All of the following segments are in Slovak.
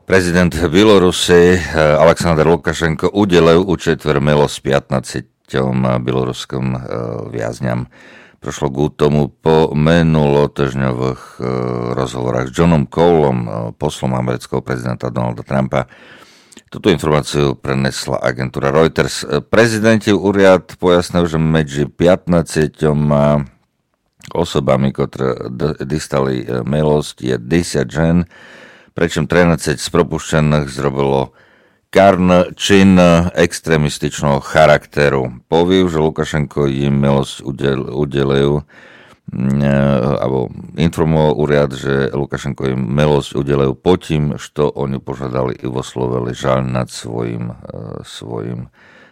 Prezident Bielorusi Aleksandr Lukašenko udelil učetvrmilosť 15 bieloruskom viazňam. Prošlo k tomu po minulotýždňových rozhovorách s Johnom Cowlom, poslom amerického prezidenta Donalda Trumpa. Túto informáciu prenesla agentúra Reuters. Prezidentov úrad pojasnil, že medzi 15 osobami, ktoré dostali milosť, je 10 žen, pričom 13 z propuštených zrobilo karný čin extrémističného charakteru. Poviu, že Lukašenko im milosť udelil, alebo informoval úrad, že Lukašenko im milosť udelil po tým, što oni požiadali i voslovili žaľ nad svojim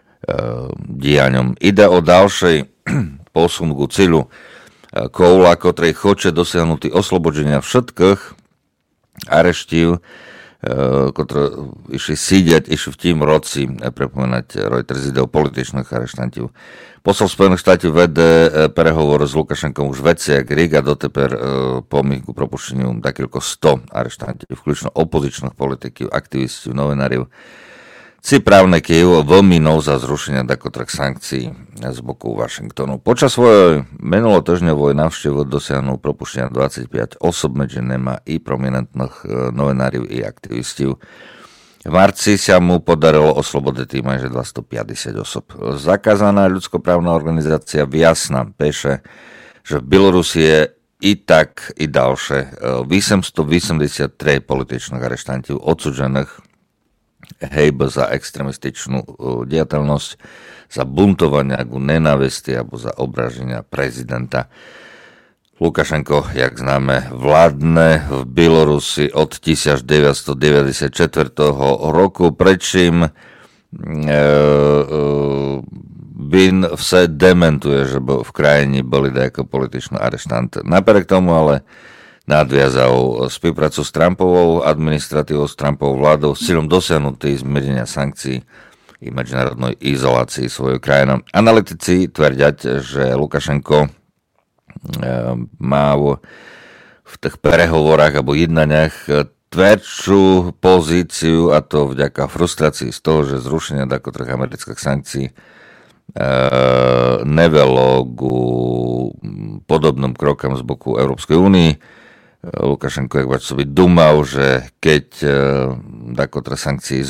diaňom. Ide o ďalšej posun ku cíľu Cowla, ktorý chce dosiahnuť oslobodenia všetkých areštív, ktoré išli sídiať v tým roci, pripomínať Reuters ide o političných areštantov. Posol Spojených štátov vede prehovor s Lukašenkom už veciak Riga doteper pomých ku propušteniu takýko 100 areštantov, vključno opozičných politikov, aktivistov, novinárov. Si právniky veľmi za zrušenia takotrých sankcií z boku Washingtonu. Počas svojej minulotýždňovej návštevy dosiahnu propuštenia 25 osob, medzi nimi i prominentných novinárov i aktivistov. V marci sa mu podarilo oslobodiť majže 250 osob. Zakázaná ľudskoprávna organizácia Viasna píše, že v Bielorusi je i tak i ďalšie 883 političných areštantov odsudžených za extremističnú diateľnosť, za buntovanie ku nenávisti alebo za obraženia prezidenta. Lukašenko, jak známe, vládne v Bielorusi od 1994 roku, pričím Bin vse dementuje, že v krajine boli ako političný areštant. Napriek tomu ale nadviazal spoluprácu s Trumpovou administratívou, s Trumpovou vládou s cieľom dosiahnutý zmiernenia sankcií i medzinárodnej izolácii svojej krajiny. Analytici tvrdiať, že Lukašenko má v tých prehovorách alebo jednaniach tvrdšiu pozíciu, a to vďaka frustrácii z toho, že zrušenie takotrých amerických sankcií nevelo ku podobným krokom z boku Európskej únie. Lukašenko, jak bač sobie dumał, že keď takotre sankcii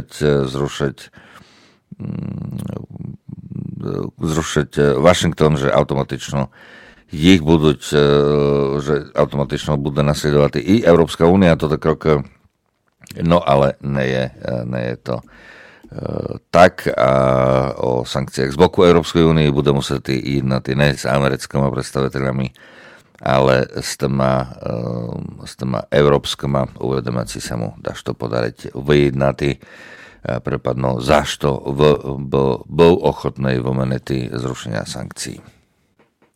zrušiť Washington, že automatično ich budú, že automatično bude nasledovať i Európska únia, toto krok, no ale nie je to tak, a o sankciách z boku Európskej únie bude musieť jednať ne s americkými predstaviteľami, ale s týma európskama uvedomáci sa mu dá to podariť vyjednatý, prepadno zašto bol ochotný vymeniť zrušenia sankcií.